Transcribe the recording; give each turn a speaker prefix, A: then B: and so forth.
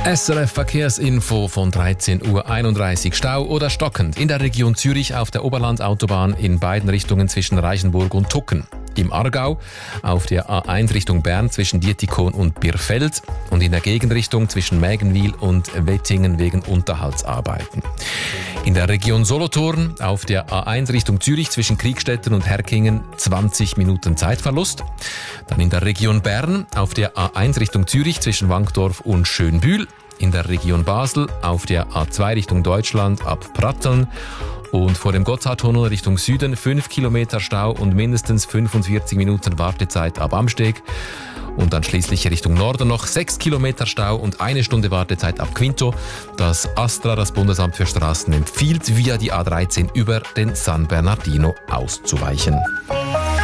A: SRF Verkehrsinfo von 13:31 Uhr. Stau oder stockend in der Region Zürich auf der Oberlandautobahn in beiden Richtungen zwischen Reichenburg und Tucken. Im Aargau auf der A1 Richtung Bern zwischen Dietikon und Birfeld und in der Gegenrichtung zwischen Mägenwil und Wettingen wegen Unterhaltsarbeiten. In der Region Solothurn auf der A1 Richtung Zürich zwischen Kriegstetten und Herkingen 20 Minuten Zeitverlust. Dann in der Region Bern auf der A1 Richtung Zürich zwischen Wankdorf und Schönbühl. In der Region Basel auf der A2 Richtung Deutschland ab Pratteln. Und vor dem Gotthardtunnel Richtung Süden 5 Kilometer Stau und mindestens 45 Minuten Wartezeit ab Amsteg. Und dann schließlich Richtung Norden noch 6 Kilometer Stau und 1 Stunde Wartezeit ab Quinto. Das ASTRA, das Bundesamt für Straßen, empfiehlt via die A13 über den San Bernardino auszuweichen.